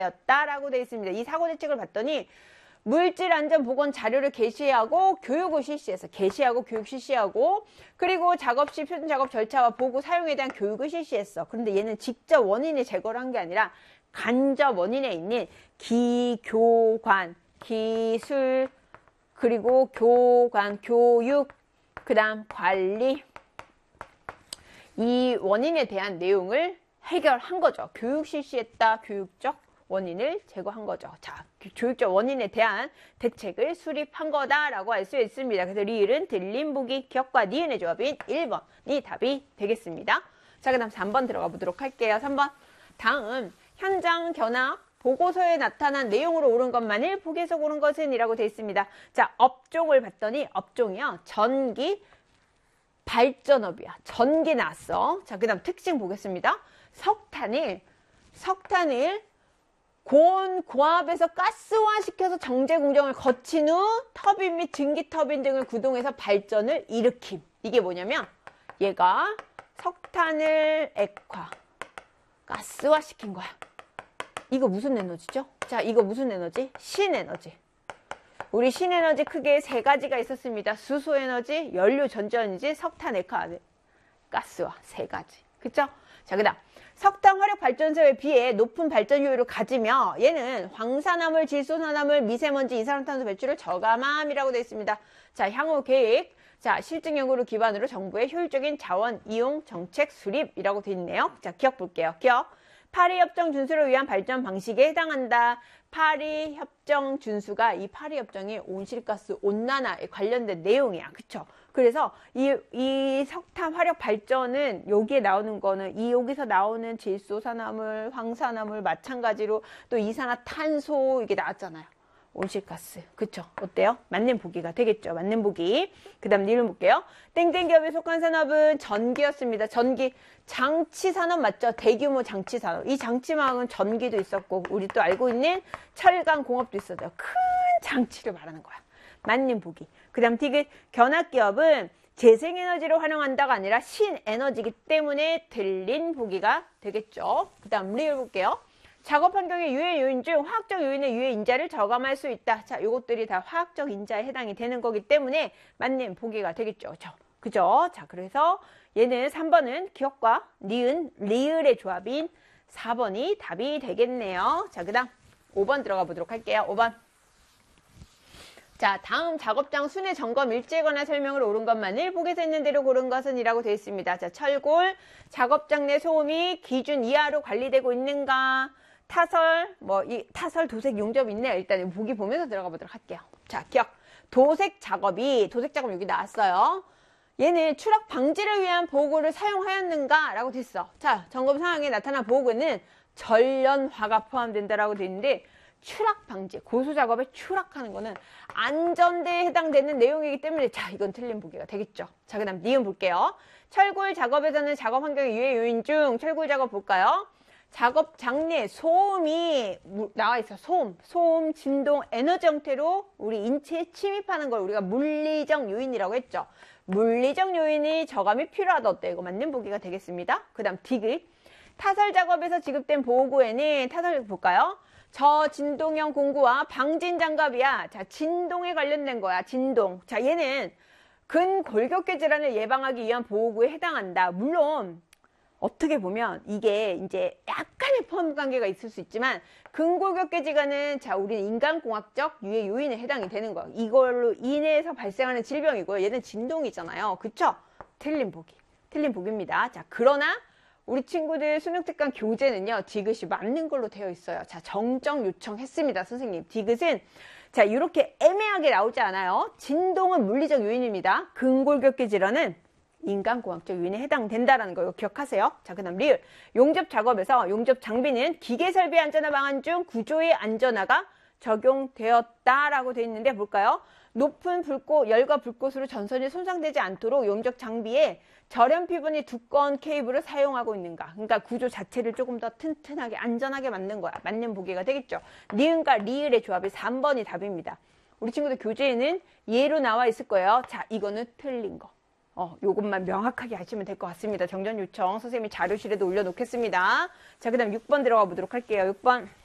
였다라고 되어 있습니다. 이 사고대책을 봤더니 물질안전보건 자료를 게시하고 교육을 실시해서 게시하고 교육 실시하고 그리고 작업 시 표준 작업 절차와 보고 사용에 대한 교육을 실시했어. 그런데 얘는 직접 원인을 제거를 한 게 아니라 간접 원인에 있는 기교관, 기술, 그리고 교관, 교육, 그 다음 관리 이 원인에 대한 내용을 해결한 거죠. 교육 실시했다. 교육적 원인을 제거한 거죠. 자, 교육적 원인에 대한 대책을 수립한 거다라고 할 수 있습니다. 그래서 리을은 들림, 보기, 기억과 니은의 조합인 1번이 답이 되겠습니다. 자, 그 다음 3번 들어가 보도록 할게요. 3번. 다음 현장 견학 보고서에 나타난 내용으로 옳은 것만을 보기에서 고른 것은 이라고 되어 있습니다. 자, 업종을 봤더니 업종이요. 전기 발전업이야. 전기 나왔어. 자, 그 다음 특징 보겠습니다. 석탄을 고온 고압에서 가스화시켜서 정제 공정을 거친 후 터빈 및 증기 터빈 등을 구동해서 발전을 일으킴. 이게 뭐냐면 얘가 석탄을 액화, 가스화시킨 거야. 이거 무슨 에너지죠? 자, 이거 무슨 에너지? 신에너지. 우리 신에너지 크게 세 가지가 있었습니다. 수소에너지, 연료 전지에너지, 석탄 액화, 가스화 세 가지. 그쵸? 자, 그 다음 석탄 화력 발전소에 비해 높은 발전 효율을 가지며 얘는 황산화물, 질소산화물, 미세먼지, 이산화탄소 배출을 저감함이라고 되어 있습니다. 자, 향후 계획. 자, 실증 연구를 기반으로 정부의 효율적인 자원 이용 정책 수립이라고 되어 있네요. 자, 기억 볼게요. 기억. 파리 협정 준수를 위한 발전 방식에 해당한다. 파리 협정 준수가 이 파리 협정이 온실가스 온난화에 관련된 내용이야. 그쵸? 그래서 이 석탄 화력 발전은 여기에 나오는 거는 여기서 나오는 질소산화물, 황산화물 마찬가지로 또 이산화탄소 이게 나왔잖아요. 온실가스. 그쵸? 어때요? 맞는 보기가 되겠죠. 맞는 보기. 그 다음 니을 볼게요. 땡땡기업에 속한 산업은 전기였습니다. 전기. 장치산업 맞죠? 대규모 장치산업. 이 장치망은 전기도 있었고 우리 또 알고 있는 철강공업도 있었어요. 큰 장치를 말하는 거야. 맞는 보기. 그 다음 디귿. 견학기업은 재생에너지를 활용한다가 아니라 신에너지이기 때문에 틀린 보기가 되겠죠. 그 다음 리을 볼게요. 작업 환경의 유해 요인 중 화학적 요인의 유해 인자를 저감할 수 있다. 자, 요것들이 다 화학적 인자에 해당이 되는 거기 때문에 맞는 보기가 되겠죠. 그죠? 자, 그래서 얘는 3번은 기억과 니은, 리을의 조합인 4번이 답이 되겠네요. 자, 그 다음 5번 들어가 보도록 할게요. 5번. 자, 다음 작업장 순회 점검 일지에 관한 설명을 옳은 것만을 보기에서 있는 대로 고른 것은 이라고 되어 있습니다. 자, 철골, 작업장 내 소음이 기준 이하로 관리되고 있는가? 타설, 이 타설 도색 용접 있네요. 일단 보기 보면서 들어가 보도록 할게요. 자, 기억. 도색 작업 여기 나왔어요. 얘는 추락 방지를 위한 보호구를 사용하였는가? 라고 됐어. 자, 점검 상황에 나타난 보호구는 전련화가 포함된다라고 되어 있는데 추락 방지, 고수 작업에 추락하는 거는 안전대에 해당되는 내용이기 때문에 자, 이건 틀린 보기가 되겠죠. 자, 그 다음 니은 볼게요. 철골 작업에서는 작업 환경의 유해 요인 중 철골 작업 볼까요? 작업 장내 소음이 나와 있어. 소음, 진동, 에너지 형태로 우리 인체에 침입하는 걸 우리가 물리적 요인이라고 했죠. 물리적 요인이 저감이 필요하다. 어때? 이거 맞는 보기가 되겠습니다. 그 다음 디귿. 타설 작업에서 지급된 보호구에는 타설 볼까요? 저진동형 공구와 방진 장갑이야. 자, 진동에 관련된 거야. 진동. 자, 얘는 근골격계 질환을 예방하기 위한 보호구에 해당한다. 물론 어떻게 보면 이게 이제 약간의 포함 관계가 있을 수 있지만 근골격계 질환은 자, 우리는 인간공학적 유해 요인에 해당이 되는 거예요. 이걸로 인해서 발생하는 질병이고요. 얘는 진동이잖아요. 그쵸? 틀린 보기입니다. 자, 그러나 우리 친구들 수능 특강 교재는요, 디귿이 맞는 걸로 되어 있어요. 자, 정정 요청했습니다. 선생님. 디귿은 자, 이렇게 애매하게 나오지 않아요. 진동은 물리적 요인입니다. 근골격계 질환은 인간공학적 요인에 해당된다라는 거 기억하세요. 자, 그 다음 리을. 용접 작업에서 용접 장비는 기계 설비 안전화 방안 중 구조의 안전화가 적용되었다라고 되어 있는데 볼까요? 높은 열과 불꽃으로 전선이 손상되지 않도록 용접 장비에 절연 피분이 두꺼운 케이블을 사용하고 있는가. 그러니까 구조 자체를 조금 더 튼튼하게 안전하게 만든 거야. 맞는 보기가 되겠죠. 니은과 리을의 조합이 3번이 답입니다. 우리 친구들 교재에는 예로 나와 있을 거예요. 자, 이거는 틀린 거. 요것만 명확하게 하시면 될 것 같습니다. 정전 요청 선생님이 자료실에도 올려놓겠습니다. 자, 그 다음 6번 들어가 보도록 할게요. 6번.